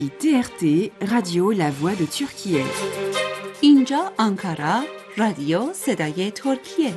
TRT رادیو La Voix de Türkiye. اینجا آنکارا رادیو صدای ترکیه.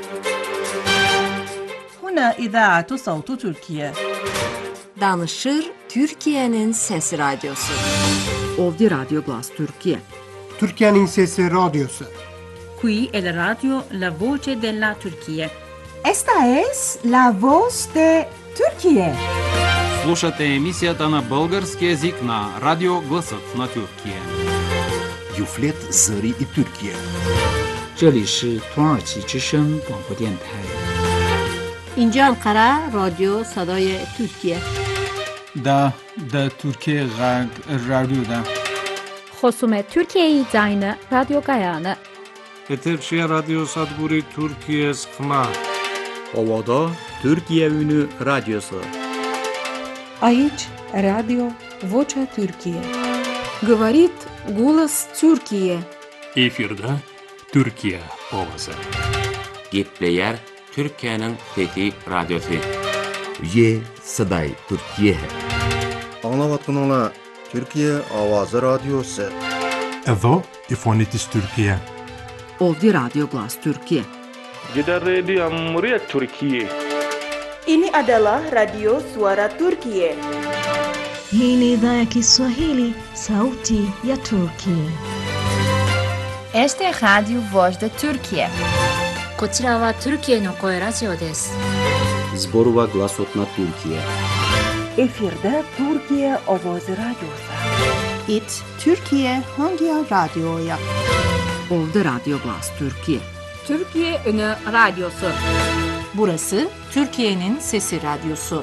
هنا إذاعة صوت تركيا. Danışır Türkiye'nin Sesi Radyosu. Ovdje Radio Glas Türkiye. Türkiye'nin Sesi Radyosu. Qui è la radio La Voce della Turchia. Esta es la voz de Turquía. Слушате емисията на български език на Радио Гласът на Тюркия. Юфлет Зари и Türkiye. 这里是土耳其之声广播电台。 اینجا انقره رادیو صدای ترکیه. دا Türkiye رادیو خصوم ترکیه زاین رادیو گایانه. Eterşehir Radyo Sadburi Türkiye Skma. Ovada Türkiye Ünü Radyosu. Aici Radio Vocea Türkiye. Говорит голос Türkiye. Efirde Türkiye Ovası. Gitleyer Türkiye'nin Fethi Radyosu. Ye Saday Türkiye. Anlavatkanlar Türkiye Avazı Radyosu. Evo İfonitis Türkiye. Ovdje Radio Glas Türkiye. Gider Radio Cumhuriyet Türkiye. Ini adalah Radio Suara Turkiye. Hii ni idhaa ya Kiswahili, Sauti ya Turkiye. Este es Radio Voz de Turkiye. こちらはトルキエの声ラジオです。 Zborova Glasot na Türkiye. Efirde Türkiye Ovozi Radyosu. It Türkiye Hangi Radyo'ya? Ovdje Radio Glas Türkiye. Türkiye Ünü Radyosu. Burası Türkiye'nin Sesi Radyosu.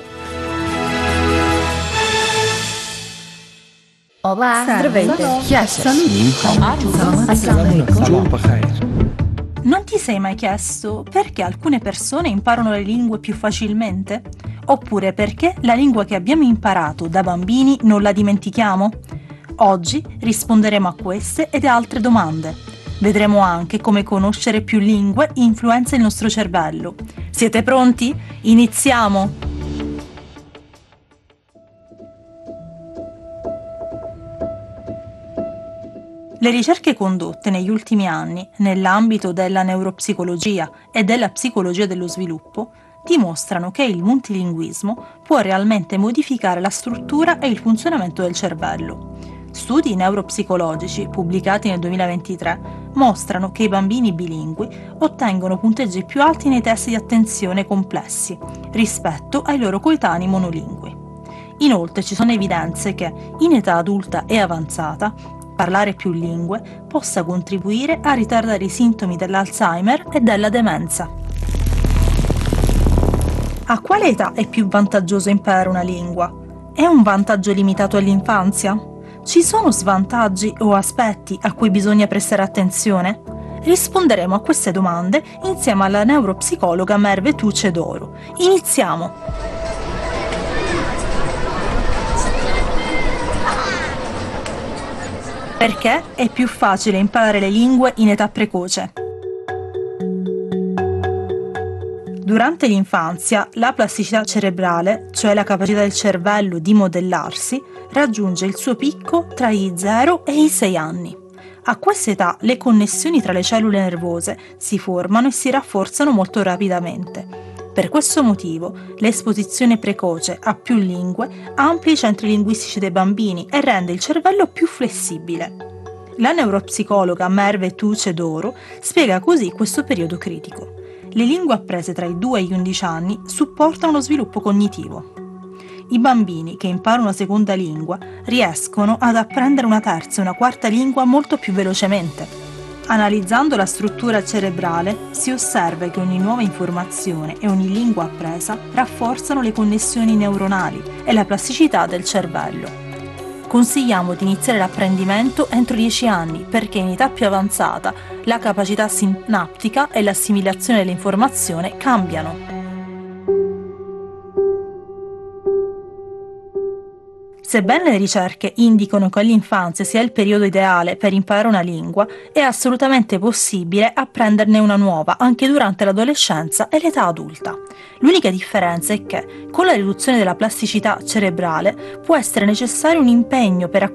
Hola, Non ti sei mai chiesto perché alcune persone imparano le lingue più facilmente? Oppure perché la lingua che abbiamo imparato da bambini non la dimentichiamo? Oggi risponderemo a queste ed altre domande. Vedremo anche come conoscere più lingue influenza il nostro cervello. Siete pronti? Iniziamo! Le ricerche condotte negli ultimi anni nell'ambito della neuropsicologia e della psicologia dello sviluppo dimostrano che il multilinguismo può realmente modificare la struttura e il funzionamento del cervello. Studi neuropsicologici pubblicati nel 2023 mostrano che i bambini bilingui ottengono punteggi più alti nei test di attenzione complessi rispetto ai loro coetanei monolingui. Inoltre ci sono evidenze che in età adulta e avanzata parlare più lingue possa contribuire a ritardare i sintomi dell'Alzheimer e della demenza. A quale età è più vantaggioso imparare una lingua? È un vantaggio limitato all'infanzia? Ci sono svantaggi o aspetti a cui bisogna prestare attenzione? Risponderemo a queste domande insieme alla neuropsicologa Merve Tucedoro. Iniziamo! Perché è più facile imparare le lingue in età precoce? Durante l'infanzia, la plasticità cerebrale, cioè la capacità del cervello di modellarsi, raggiunge il suo picco tra i 0 e i 6 anni. A questa età le connessioni tra le cellule nervose si formano e si rafforzano molto rapidamente. Per questo motivo, l'esposizione precoce a più lingue amplia i centri linguistici dei bambini e rende il cervello più flessibile. La neuropsicologa Merve Tucedoro spiega così questo periodo critico. Le lingue apprese tra i 2 e gli 11 anni supportano lo sviluppo cognitivo. I bambini che imparano una seconda lingua riescono ad apprendere una terza e una quarta lingua molto più velocemente. Analizzando la struttura cerebrale si osserva che ogni nuova informazione e ogni lingua appresa rafforzano le connessioni neuronali e la plasticità del cervello. Consigliamo di iniziare l'apprendimento entro 10 anni perché in età più avanzata la capacità sinaptica e l'assimilazione dell'informazione cambiano. Sebbene le ricerche indicano che l'infanzia sia il periodo ideale per imparare una lingua, è assolutamente possibile apprenderne una nuova anche durante l'adolescenza e l'età adulta. L'unica differenza è che, con la riduzione della plasticità cerebrale, può essere necessario un impegno per